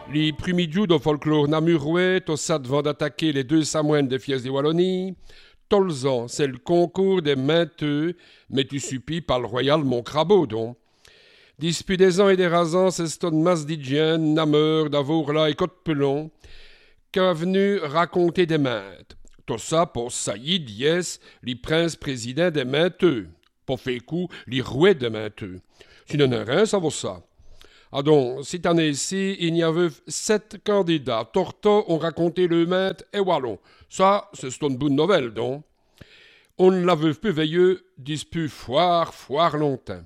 Les primidiu do folklore namurois, tossat vont d'attaquer les deux samoines de Fies de Wallonie. Tolzan, c'est le concours des mainteux, mais tu suppis par le royal Montcrabeau, donc. Disput des ans et des rasans, c'est ton masdidien, nameur, d'avourla et côte-pelon, qu'a venu raconter des maintes. Tout ça pour saillir dies, les princes présidents des mainteux. Pour faire coup, les rouets des mainteux. Si n'en a rien, ça vaut ça. Ah donc, cette année-ci, il y avait 7 candidats. Torto ont raconté le maître et Wallon. Ça, c'est une bonne nouvelle, donc. On ne l'avait plus veilleux, disput foire longtemps.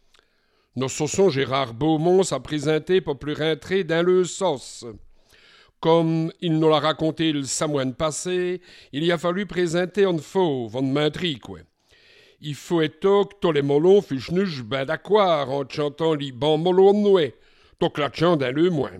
Nos saussons Gérard Beaumont s'a présenté pour plus rentrer dans le sauce. Comme il nous l'a raconté le samoine passé, il y a fallu présenter un fauve, un maintri, quoi. Il faut être que tous les molons fichent nuche ben d'accord en chantant les bons molons noués, tout clatchant dans le moins.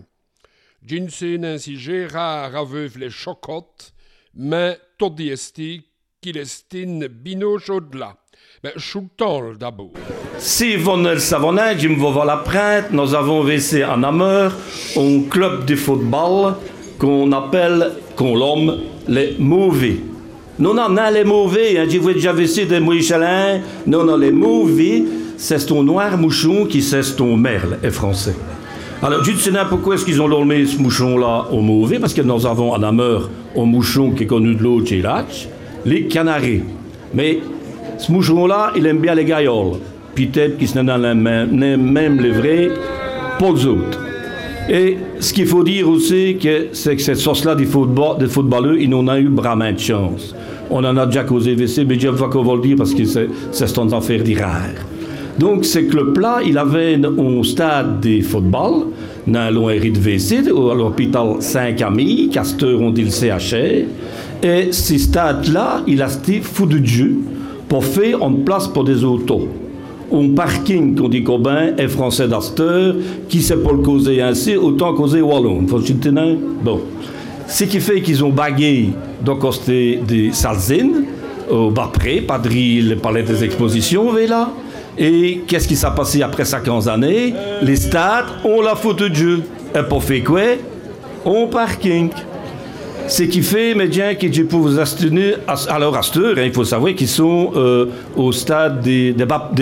Jinsen ainsi Gérard aveuve les chocottes, mais tout diesti qu'il estine bino chaud-là. Ben, choutan d'abord. Si vous ne le savez, je me vois la prête, nous avons versé en Ameur un club de football qu'on appelle, qu'on l'homme, les mauvais. Non, les mauvais, hein, je vous ai déjà versé des Michelin. Non, les mauvais, c'est ton noir mouchon qui c'est ton merle, est français. Alors, je ne sais pas pourquoi est-ce qu'ils ont nommé ce mouchon-là au mauvais, parce que nous avons en Ameur un mouchon qui est connu de l'autre chez l'Hatch, les canards. Mais ce mouchon-là, il aime bien les gailloles. Peut-être qu'ils sont dans les mêmes les vrais, pas les autres. Et ce qu'il faut dire aussi, c'est que cette sauce-là des footballeurs, ils n'ont pas eu vraiment de chance. On en a déjà causé WC, mais je ne vais pas vous le dire parce que c'est une affaire rare. Donc, ce club-là, il avait un stade de football, dans l'ORI de WC, à l'hôpital Saint-Camille, Castor, on dit le CHR. Et ce stade-là, il a été fou de Dieu pour faire une place pour des autos. Un parking, qu'on dit Cobain, est français d'Asteur, qui sait pas le causer ainsi, autant causer Wallon. Bon. Ce qui fait qu'ils ont bagué donc c'était des salzines, au Bapré, Padri, le palais des expositions, là. Et qu'est-ce qui s'est passé après 50 années? Les stades ont la faute de Dieu. Et pour faire quoi? Un parking. Ce qui fait, médias, que je peux vous assurer, alors Asteur, il faut savoir qu'ils sont au stade des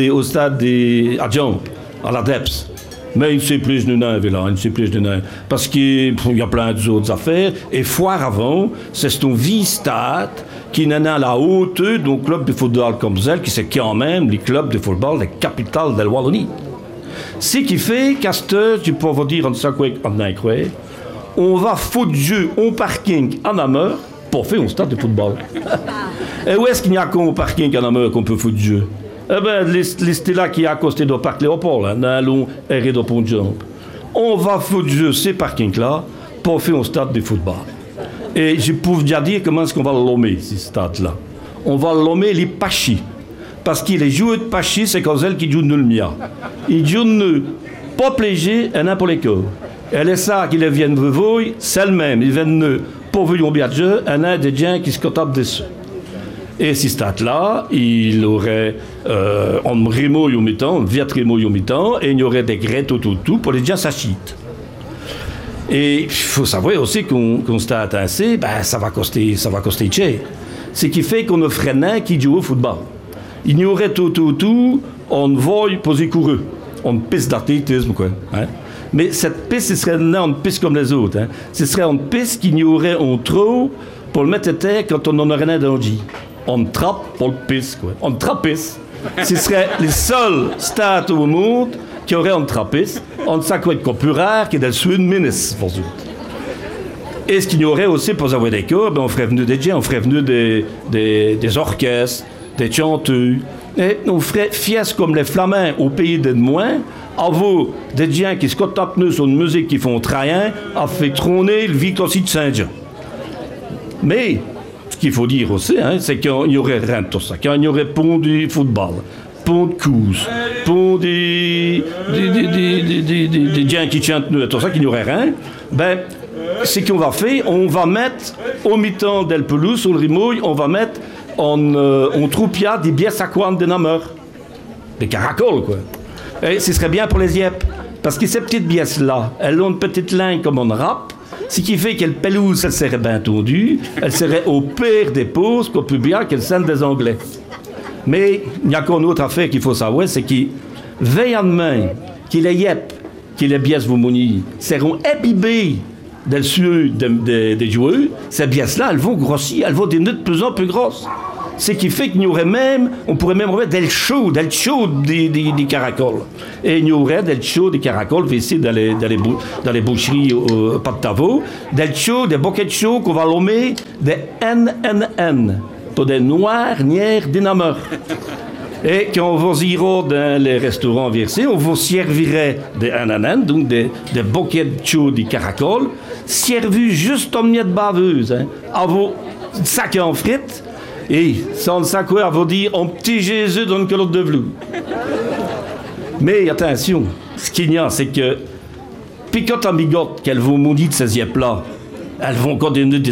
Adjamp, à la DEPS. Mais il ne sait plus de neuf, là, il ne sait plus de neuf. Parce qu'il y a plein d'autres affaires. Et foire avant, c'est un vieux stade qui n'est à la hauteur d'un club de football comme celle, qui c'est quand même les clubs de football des capitales de la Wallonie. Ce qui fait qu'Asteur, je peux vous dire en ça quoi, on va foutre Dieu au parking en Ameur pour faire un stade de football. Et où est-ce qu'il n'y a qu'un parking en Ameur qu'on peut foutre Dieu? Eh bien, c'est là qui est à côté du parc Léopold, hein, dans l'on erré de Pont-Jump. On va foutre Dieu ces parkings-là pour faire un stade de football. Et je peux déjà dire comment est-ce qu'on va le nommer, ce stade-là. On va le nommer les Pachis. Parce que les joueurs de Pachis, c'est comme celles qui jouent nul mia. Ils jouent pas plaisir et n'importe les corps. Et les ça qui les viennent de vous, c'est le même. Ils viennent pour vous bien Dieu, et un des gens qui se contactent dessus. Et ce stade-là, il aurait un remouille au mi-temps, un vieux remouille au mi-temps, et il y aurait des grettes tout pour les gens s'achitent. Et il faut savoir aussi qu'un stade ainsi, ben, ça va coster cher. Ce qui fait qu'on ne ferait rien qui joue au football. Il y aurait tout, on voit poser coureux. On piste d'athlétisme, quoi. Hein? Mais cette piste, ce serait une piste comme les autres. Hein? Ce serait une piste qu'il y aurait un trou pour le mettre à terre quand on en aurait rien dans le J. On trappe pour le piste, quoi. On trappiste. Ce serait les seuls stades au monde qui auraient un trappiste. On sait quoi de plus rare que dans le ministre, pour eux. Et ce qu'il y aurait aussi pour avoir des cas, ben on ferait venir des gens, on ferait venir des orchestres, des chanteurs. Et on ferait fies comme les Flamands au pays de moins. À vous, des gens qui se tapent sur une musique qui font train, a fait trôner le Victor de Saint-Jean. Mais, ce qu'il faut dire aussi, hein, c'est qu'il y aurait rien de tout ça. Qu'il y aurait pont du football, pont de course, pont des gens qui chantent nous, tout ça, qu'il n'y aurait rien. Ben, ce qu'on va faire, on va mettre au mi-temps d'El Pelouse, sur le Rimouille, on va mettre en troupia des bières saquantes de Nameur. Des caracoles, quoi. Et ce serait bien pour les Yep. Parce que ces petites pièces-là, elles ont une petite ligne comme on râpe, ce qui fait qu'elle pelouse, elle serait bien tondue, elle serait au pire des pauses qu'on peut bien qu'elle scène des Anglais. Mais il y a qu'une autre affaire qu'il faut savoir, c'est qu'ils veillent en main, qu'ils les yep, qu'ils les pièces vous mouni, seront imbibées des cieux des joueurs. Ces pièces-là, elles vont grossir, elles vont devenir de plus en plus grosses. Ce qui fait qu'il y aurait même, on pourrait même remettre des chauds des caracoles. Et il y aurait des chauds des caracoles ici dans les boucheries au Pas de Tavo, des chauds, des bouquets de chauds qu'on va nommer des NNN, pour des noirs, nières, dynameurs. Et quand on ira dans les restaurants versés, on vous servirait des NNN, donc des bouquets de chauds des caracoles, servis juste en miette baveuse, hein, à vos sacs en frites. Et sans ça quoi, vous dire un petit Jésus dans une culotte de velours. Mais attention, ce qu'il y a, c'est que picote en bigote qu'elles vont maudire de ces yep-là, elles vont encore devenir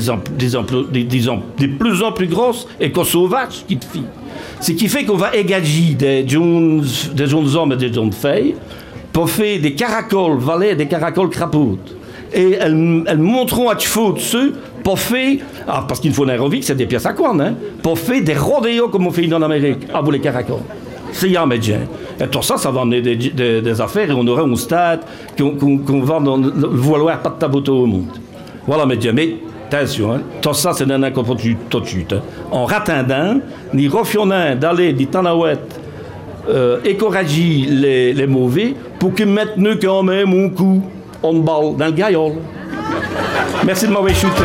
des plus en plus grosses et qu'aux sauvages qui te fient. Ce qui fait qu'on va égager des jeunes hommes et des jeunes filles pour faire des caracoles valets et des caracoles crapautes. Et elles montreront à Tchifo dessus pour faire, parce qu'il faut un aérobic, c'est des pièces à cornes, hein, pour faire des rodéos comme on fait en Amérique, à vous les caracoles. C'est un médecin. Et tout ça, ça va amener des affaires et on aura un stade qu'on va vouloir pas de taboto au monde. Voilà, médecin. Mais attention, hein, tout ça, c'est un incompréhension tout de suite. Hein. En ratindant, ni refionnant d'aller des tanawettes, écorager les mauvais pour qu'ils mettent nous quand même un coup en balle dans le gaillol. Merci de m'avoir shooté.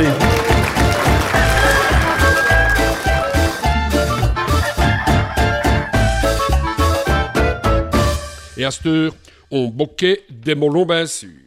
Et à cette heure, on boquait des molons bien sûrs.